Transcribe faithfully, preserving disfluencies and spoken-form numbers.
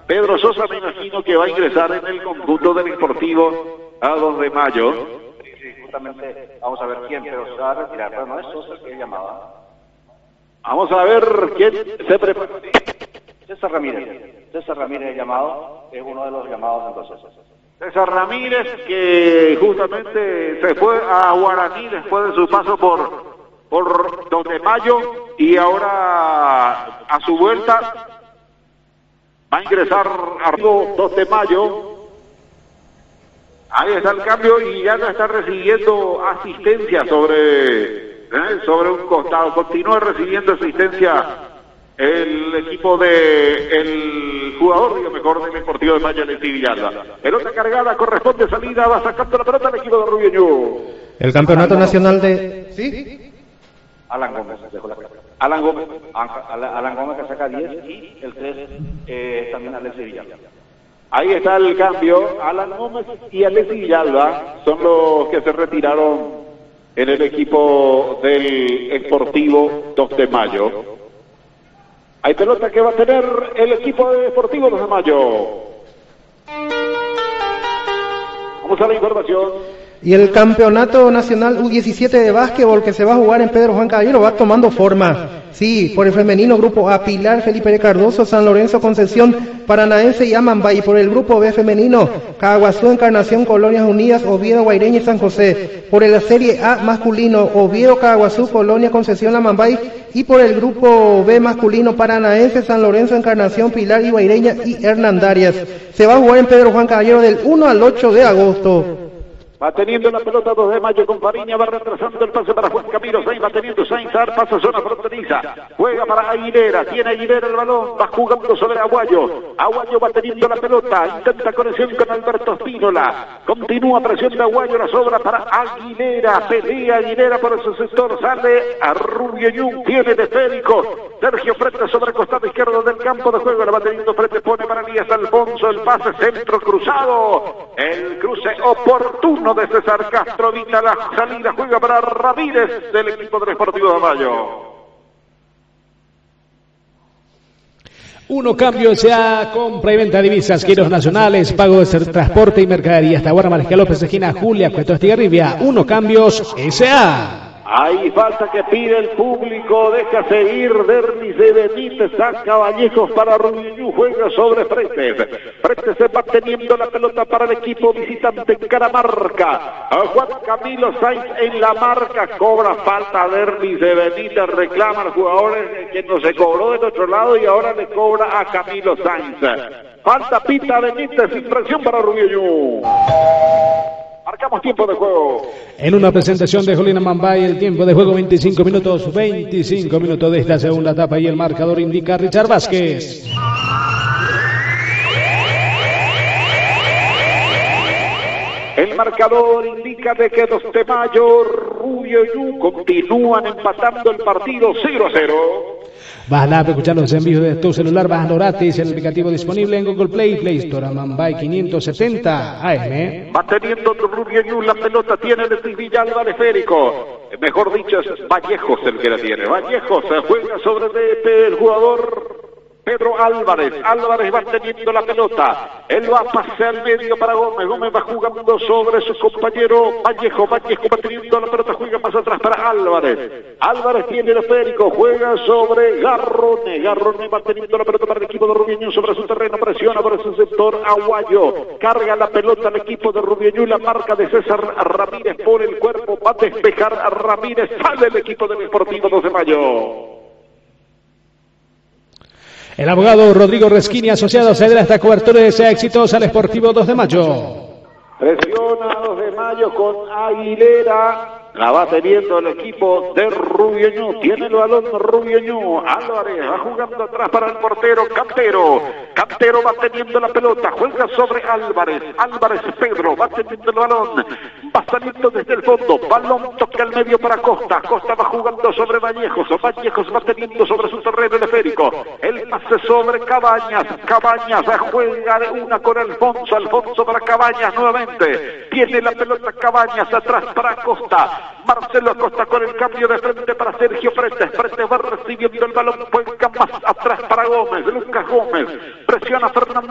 Pedro Sosa me imagino que va a ingresar en el conjunto del Sportivo a dos de mayo. Sí, sí, justamente vamos a ver quién, pero se va a retirar. Pero no es Sosa que llamaba. Vamos a ver quién se prepara. César Ramírez. César Ramírez llamado, es uno de los llamados entonces. César Ramírez, que justamente se fue a Guaraní después de su paso por, por dos de mayo y ahora a su vuelta va a ingresar a dos de mayo. Ahí está el cambio y ya no está recibiendo asistencia sobre, ¿eh? sobre un costado. Continúa recibiendo asistencia el equipo de el jugador, digo mejor, del Sportivo de Mayo, Alexis Villalba. Pelota cargada, corresponde salida, va sacando la pelota al equipo de Rubio Ñu. El campeonato nacional de... ¿Sí? Alan Gómez dejó la pelota. Alan Gómez, Alan Gómez que saca diez y el tres eh, también Alexis Villalba. Ahí está el cambio, Alan Gómez y Alexis Villalba son los que se retiraron en el equipo del Sportivo dos de mayo. Hay pelota que va a tener el equipo de Deportivo dos de mayo. Vamos a la información. Y el campeonato nacional U diecisiete de básquetbol que se va a jugar en Pedro Juan Caballero va tomando forma. Sí, por el femenino grupo A, Pilar, Felipe de Cardoso, San Lorenzo, Concepción, Paranaense y Amambay. Por el grupo B femenino, Caguazú, Encarnación, Colonias Unidas, Oviedo, Guaireña y San José. Por la serie A masculino, Oviedo, Caguazú, Colonia, Concepción, Amambay. Y por el grupo B masculino, Paranaense, San Lorenzo, Encarnación, Pilar y Guaireña y Hernandarias. Se va a jugar en Pedro Juan Caballero del uno al ocho de agosto. Va teniendo la pelota dos de mayo con Fariña, va retrasando el pase para Juan Camilo Sainz, va teniendo Sainz, pasa zona fronteriza, juega para Aguilera, tiene Aguilera el balón, va jugando sobre Aguayo, Aguayo va teniendo la pelota, intenta conexión con Alberto Espínola, continúa presión de Aguayo, la sobra para Aguilera, pelea Aguilera por ese sector, sale a Rubio Ñu, tiene de esférico, Sergio frente sobre el costado izquierdo del campo de juego, la va teniendo frente, pone para Díaz Alfonso, el pase centro cruzado, el cruce oportuno de César Castro, evita la salida, juega para Ramírez del equipo del Sportivo de Mayo. Uno Cambio S A, compra y venta de divisas, giros nacionales, pago de transporte y mercadería. Hasta ahora Mariscal López, esquina Julia, Cueto Estigarribia. Uno Cambios S A. Hay falta que pide el público, deja seguir Dermis de Benítez, saca Vallejos para Rubio Ñu, juega sobre Fretes. Fretes se va teniendo la pelota para el equipo visitante en Caramarca. A Juan Camilo Sainz en la marca, cobra falta Dermis de Benítez, reclama al jugador que no se cobró del otro lado y ahora le cobra a Camilo Sainz. Falta pita Benítez, sin presión para Rubio Ñu. Marcamos tiempo de juego. En una presentación de Jolina Mambay, el tiempo de juego veinticinco minutos, veinticinco minutos de esta segunda etapa y el marcador indica Richard Vázquez. El marcador indica de que dos de mayo, Rubio Ñu continúan empatando el partido cero a cero. Vas a escucharlos en vivo de tu celular, bajando gratis el aplicativo disponible en Google Play, Play Store, Mambay quinientos setenta A M. Va teniendo Rubio Ñu la pelota, tiene el Villalba el esférico. Mejor dicho, es Vallejos el que la tiene. Vallejos se juega sobre el jugador Pedro Álvarez. Álvarez va teniendo la pelota. Él va a pasar al medio para Gómez. Gómez va jugando sobre su compañero Vallejo. Vallejo va teniendo la pelota, juega más atrás para Álvarez. Álvarez tiene el esférico, juega sobre Garrone. Garrone va teniendo la pelota para el equipo de Rubio Ñu sobre su terreno. Presiona por ese sector Aguayo. Carga la pelota al equipo de Rubio Ñu. La marca de César Ramírez por el cuerpo. Va a despejar a Ramírez. Sale el equipo del Sportivo dos de mayo. El abogado Rodrigo Resquini, asociado, cederá esta cobertura y desea éxitos al Sportivo dos de mayo. Presiona dos de mayo con Aguilera. La va teniendo el equipo de Rubio Ñu. Tiene el balón Rubio Ñu. Álvarez va jugando atrás para el portero Cantero. Cantero va teniendo la pelota. Juega sobre Álvarez. Álvarez Pedro va teniendo el balón. Va saliendo desde el fondo. Balón toca al medio para Costa. Costa va jugando sobre Vallejos. Vallejos va teniendo sobre su terreno el esférico. El pase sobre Cabañas. Cabañas juega de una con Alfonso. Alfonso para Cabañas nuevamente. Tiene la pelota Cabañas atrás para Costa. Marcelo Acosta con el cambio de frente para Sergio Fretes. Fretes va recibiendo el balón, juega más atrás para Gómez. Lucas Gómez presiona a Fernando